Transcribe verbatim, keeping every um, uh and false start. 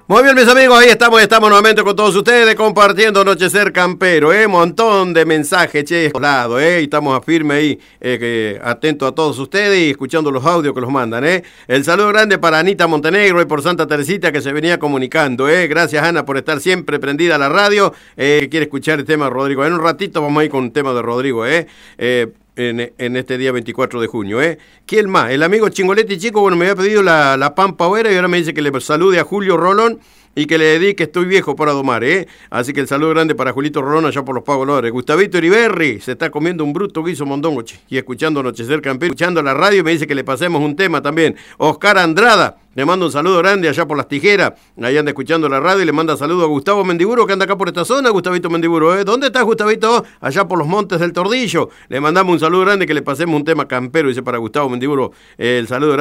Muy bien, mis amigos, ahí estamos, estamos nuevamente con todos ustedes compartiendo Anochecer Campero, ¿eh? Montón de mensajes, che, lado, ¿eh? Y estamos firmes ahí, eh, que, atentos a todos ustedes y escuchando los audios que los mandan, ¿eh? El saludo grande para Anita Montenegro y por Santa Teresita que se venía comunicando, ¿eh? Gracias, Ana, por estar siempre prendida a la radio, eh, que quiere escuchar el tema de Rodrigo. En un ratito vamos a ir con un tema de Rodrigo, ¿eh? eh En, en este día veinticuatro de junio, ¿eh? ¿Quién más? El amigo Chingoletti Chico, bueno, me había pedido la, la Pampa Oera y ahora me dice que le salude a Julio Rolón y que le dedique Estoy viejo para domar, ¿eh? Así que el saludo grande para Julito Rolón allá por los Pagos Lores. Gustavito Iriberri se está comiendo un bruto guiso mondongo, che, y escuchando Anochecer Campero, escuchando la radio y me dice que le pasemos un tema también. Oscar Andrada, le mando un saludo grande allá por Las Tijeras, ahí anda escuchando la radio y le manda saludo a Gustavo Mendiburo que anda acá por esta zona, Gustavito Mendiburo, ¿eh? ¿Dónde estás, Gustavito? Allá por los Montes del Tordillo. Le mandamos un saludo grande que le pasemos un tema campero, dice para Gustavo Mendiburo, eh, el saludo grande.